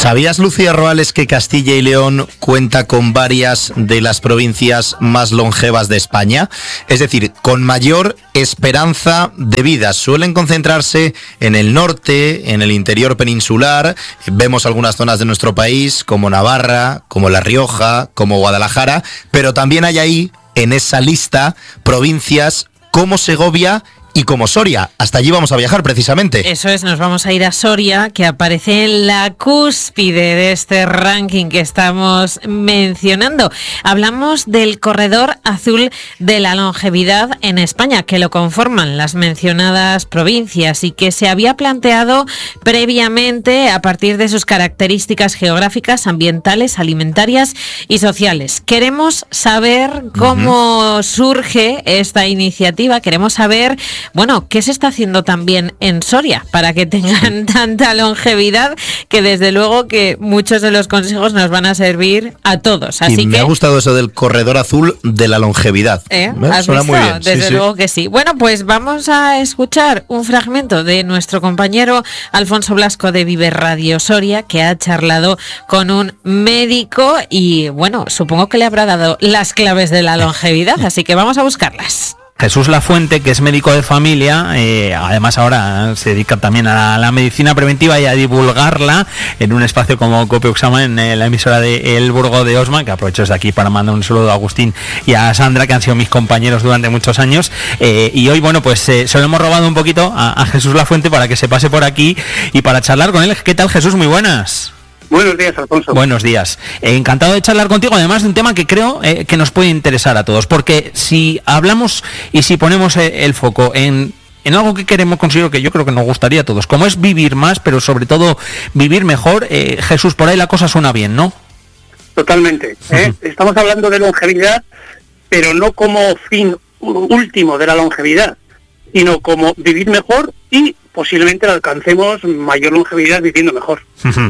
¿Sabías, Lucía Roales, que Castilla y León cuenta con varias de las provincias más longevas de España? Es decir, con mayor esperanza de vida. Suelen concentrarse en el norte, en el interior peninsular. Vemos algunas zonas de nuestro país, como Navarra, como La Rioja, como Guadalajara, pero también hay ahí, en esa lista, provincias como Segovia y como Soria. Hasta allí vamos a viajar precisamente. Eso es, nos vamos a ir a Soria, que aparece en la cúspide de este ranking que estamos mencionando. Hablamos del corredor azul de la longevidad en España, que lo conforman las mencionadas provincias y que se había planteado previamente a partir de sus características geográficas, ambientales, alimentarias y sociales. Queremos saber cómo surge esta iniciativa, queremos saber, bueno, ¿qué se está haciendo también en Soria para que tengan tanta longevidad? Que desde luego que muchos de los consejos nos van a servir a todos. Así me ha gustado eso del corredor azul de la longevidad. Suena muy bien. Desde luego que sí. Bueno, pues vamos a escuchar un fragmento de nuestro compañero Alfonso Blasco de Vive Radio Soria, que ha charlado con un médico y, bueno, supongo que le habrá dado las claves de la longevidad, así que vamos a buscarlas. Jesús Lafuente, que es médico de familia, además ahora se dedica también a la medicina preventiva y a divulgarla en un espacio como Copeuxama, en la emisora de El Burgo de Osma, que aprovecho desde aquí para mandar un saludo a Agustín y a Sandra, que han sido mis compañeros durante muchos años, y hoy, bueno, pues se lo hemos robado un poquito a Jesús Lafuente para que se pase por aquí y para charlar con él. ¿Qué tal, Jesús? Muy buenas. Buenos días, Alfonso. Buenos días. Encantado de charlar contigo, además de un tema que creo que nos puede interesar a todos, porque si hablamos y si ponemos el foco en algo que queremos conseguir, que yo creo que nos gustaría a todos, como es vivir más, pero sobre todo vivir mejor, Jesús, por ahí la cosa suena bien, ¿no? Totalmente. Estamos hablando de longevidad, pero no como fin último de la longevidad, sino como vivir mejor y posiblemente alcancemos mayor longevidad viviendo mejor.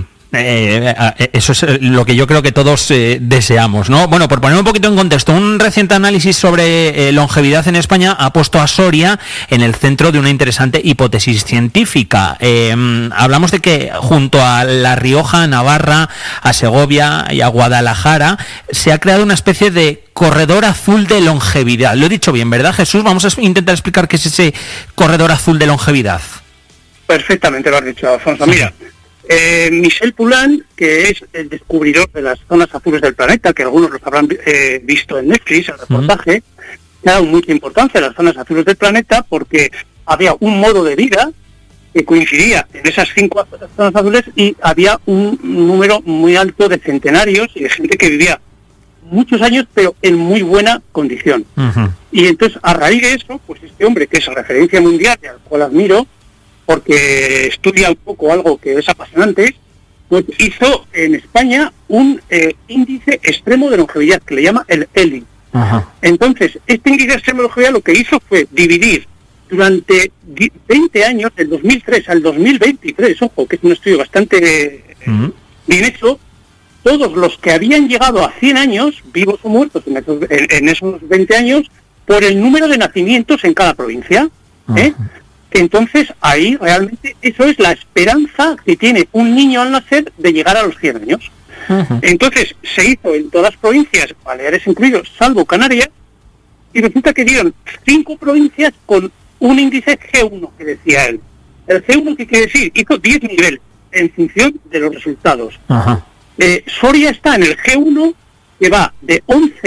Eso es lo que yo creo que todos deseamos, ¿no? Bueno, por poner un poquito en contexto, un reciente análisis sobre longevidad en España ha puesto a Soria en el centro de una interesante hipótesis científica. Hablamos de que junto a La Rioja, a Navarra, a Segovia y a Guadalajara se ha creado una especie de corredor azul de longevidad. Lo he dicho bien, ¿verdad, Jesús? Vamos a intentar explicar qué es ese corredor azul de longevidad. Perfectamente lo has dicho, Alfonso. Mira, Michel Poulain, que es el descubridor de las zonas azules del planeta, que algunos los habrán visto en Netflix, el reportaje, le ha dado mucha importancia a las zonas azules del planeta porque había un modo de vida que coincidía en esas 5 zonas azules y había un número muy alto de centenarios y de gente que vivía muchos años pero en muy buena condición. Y entonces, a raíz de eso, pues este hombre, que es referencia mundial y al cual admiro, porque estudia un poco algo que es apasionante, pues hizo en España un índice extremo de longevidad, que le llama el ELI. Entonces, este índice extremo de longevidad lo que hizo fue dividir durante 20 años, del 2003 al 2023, ojo, que es un estudio bastante bien hecho, todos los que habían llegado a 100 años, vivos o muertos en esos 20 años, por el número de nacimientos en cada provincia, Entonces, ahí realmente eso es la esperanza que tiene un niño al nacer de llegar a los 100 años. Entonces, se hizo en todas las provincias, Baleares incluidos, salvo Canarias, y resulta que dieron 5 provincias con un índice G1, que decía él. El G1, ¿qué quiere decir? Hizo 10 niveles en función de los resultados. Soria está en el G1, que va de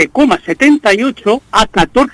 11,78 a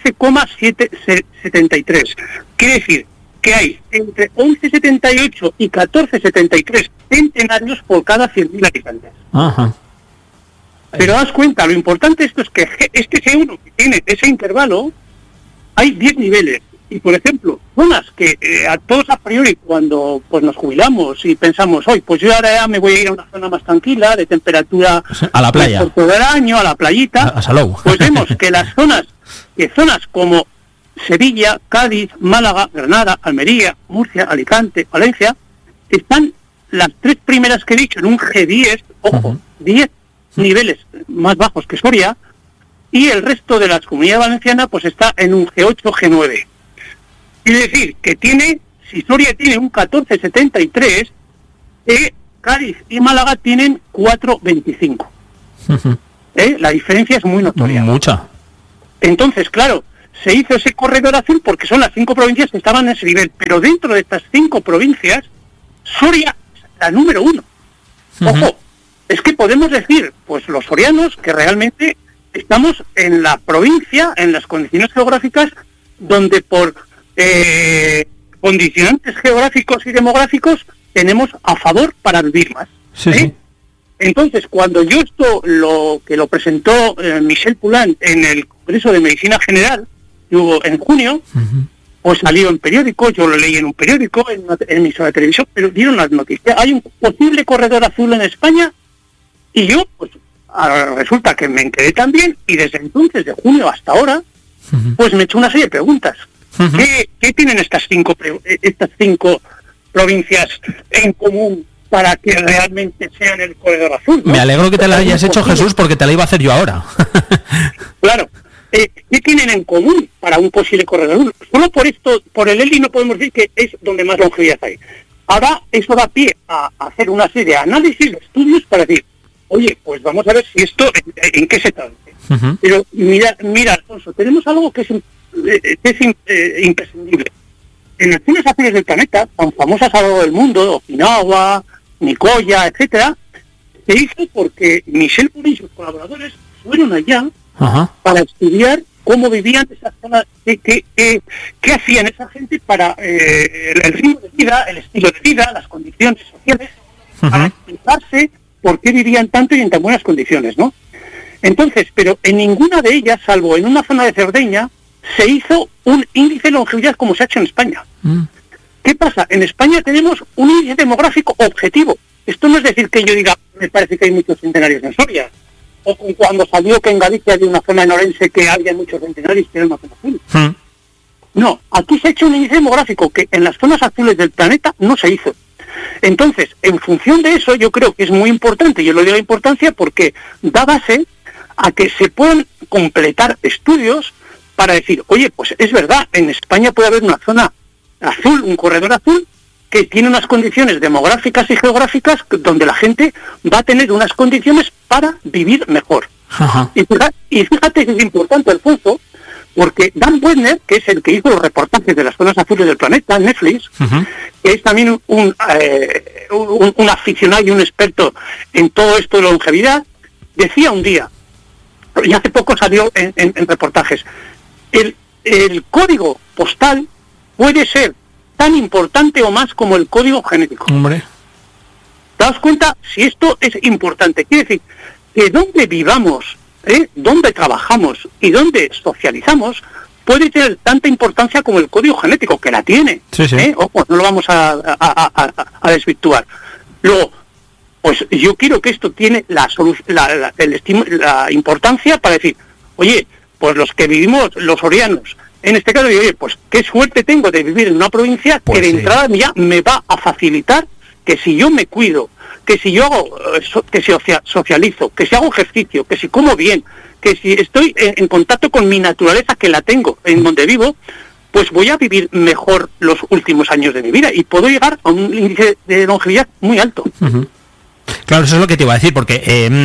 14,73. Quiere decir que hay entre 11,78 y 14,73 centenarios por cada 100.000 habitantes. Pero das cuenta, lo importante de esto es que este G1 que tiene ese intervalo, hay 10 niveles. Y, por ejemplo, zonas que a todos a priori cuando pues nos jubilamos y pensamos, hoy pues yo ahora ya me voy a ir a una zona más tranquila, de temperatura a la playa, por todo el año, a la playita, a Salou. Pues vemos que zonas como Sevilla, Cádiz, Málaga, Granada, Almería, Murcia, Alicante, Valencia, están las 3 primeras que he dicho en un G10, ojo, 10 niveles más bajos que Soria, y el resto de las comunidades valencianas pues está en un G8, G9. Quiere decir que si Soria tiene un 14,73, Cádiz y Málaga tienen 4,25. La diferencia es muy notoria. Mucha. Entonces, claro, se hizo ese corredor azul porque son las 5 provincias que estaban en ese nivel, pero dentro de estas 5 provincias, Soria es la número 1. Ojo, es que podemos decir, pues los sorianos, que realmente estamos en la provincia, en las condiciones geográficas, donde por condicionantes geográficos y demográficos tenemos a favor para vivir más. Sí. Entonces, cuando yo esto lo presentó Michel Poulain en el Congreso de Medicina General, que hubo en junio, pues salió en periódico, yo lo leí en un periódico, en una emisora de televisión, pero dieron las noticias. Hay un posible corredor azul en España, y yo, pues, resulta que me enteré también, y desde entonces, de junio hasta ahora, pues me he hecho una serie de preguntas. ¿Qué tienen estas cinco provincias en común para que realmente sean el corredor azul, ¿no? Me alegro que te la hayas hecho, Jesús, porque te la iba a hacer yo ahora. Claro. ¿Qué tienen en común para un posible corredor azul? Solo por esto, por el ELI no podemos decir que es donde más longevidad hay. Ahora eso da pie a hacer una serie de análisis, de estudios para decir, oye, pues vamos a ver si esto, en qué se trata. Pero mira, Alfonso, tenemos algo que es imprescindible. En las zonas azules del planeta, tan famosas a lo largo del mundo, Okinawa, Nicoya, etcétera, se hizo porque Michel Poulain y sus colaboradores fueron allá para estudiar cómo vivían esas zonas, qué hacían esa gente para el ritmo de vida, el estilo de vida, las condiciones sociales, para explicarse por qué vivían tanto y en tan buenas condiciones, ¿no? Entonces, pero en ninguna de ellas, salvo en una zona de Cerdeña, se hizo un índice de longevidad como se ha hecho en España. ¿Qué pasa? En España tenemos un índice demográfico objetivo. Esto no es decir que yo diga, me parece que hay muchos centenarios en Soria, o cuando salió que en Galicia había una zona en Orense que había muchos centenarios que era una zona azul. No, aquí se ha hecho un índice demográfico que en las zonas azules del planeta no se hizo. Entonces, en función de eso, yo creo que es muy importante, yo le doy la importancia porque da base a que se puedan completar estudios para decir, oye, pues es verdad, en España puede haber una zona azul, un corredor azul, que tiene unas condiciones demográficas y geográficas donde la gente va a tener unas condiciones para vivir mejor. Y fíjate que es importante, Alfonso, porque Dan Buettner, que es el que hizo los reportajes de las zonas azules del planeta, Netflix, que es también un aficionado y un experto en todo esto de la longevidad, decía un día, y hace poco salió en reportajes, el código postal puede ser tan importante o más como el código genético. Hombre. ¿Te das cuenta? Si esto es importante, quiere decir que donde vivamos, donde trabajamos y donde socializamos, puede tener tanta importancia como el código genético, que la tiene. Ojo, no lo vamos a desvirtuar. Luego, pues yo quiero que esto tiene la importancia para decir, oye, pues los que vivimos, los sorianos, en este caso, oye, pues qué suerte tengo de vivir en una provincia que de entrada ya me va a facilitar que si yo me cuido, que si yo hago, que si socializo, que si hago ejercicio, que si como bien, que si estoy en contacto con mi naturaleza, que la tengo en donde vivo, pues voy a vivir mejor los últimos años de mi vida y puedo llegar a un índice de longevidad muy alto. Claro, eso es lo que te iba a decir, porque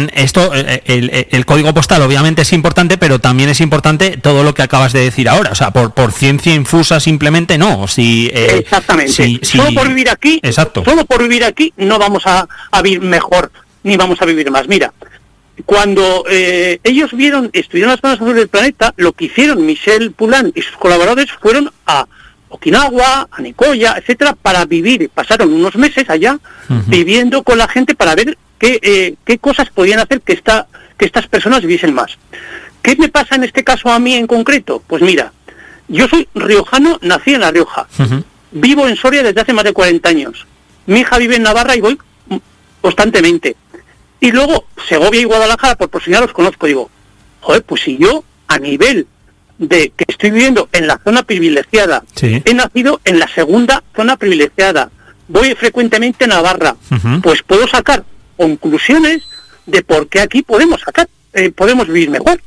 el código postal obviamente es importante, pero también es importante todo lo que acabas de decir ahora. O sea, por ciencia infusa simplemente no. Exactamente. Solo por vivir aquí, solo por vivir aquí no vamos a vivir mejor ni vamos a vivir más. Mira, cuando ellos estudiaron las zonas azules del planeta, lo que hicieron Michel Poulain y sus colaboradores fueron a Okinawa, a Nicoya, etcétera, para vivir. Pasaron unos meses allá viviendo con la gente para ver qué cosas podían hacer que estas personas viviesen más. ¿Qué me pasa en este caso a mí en concreto? Pues mira, yo soy riojano, nací en La Rioja. Vivo en Soria desde hace más de 40 años. Mi hija vive en Navarra y voy constantemente. Y luego Segovia y Guadalajara, por proximidad los conozco. Digo, joder, pues si yo a nivel de que estoy viviendo en la zona privilegiada, he nacido en la segunda zona privilegiada, voy frecuentemente a Navarra, pues puedo sacar conclusiones de por qué aquí podemos vivir mejor.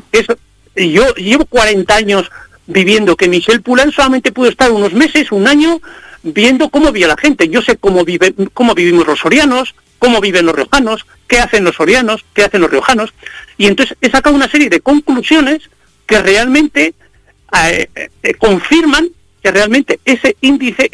Yo llevo 40 años viviendo, que Michel Poulain solamente pudo estar unos meses, un año, viendo cómo vive la gente. Yo sé cómo vivimos los sorianos, cómo viven los riojanos, qué hacen los sorianos, qué hacen los riojanos, y entonces he sacado una serie de conclusiones que realmente confirman que realmente ese índice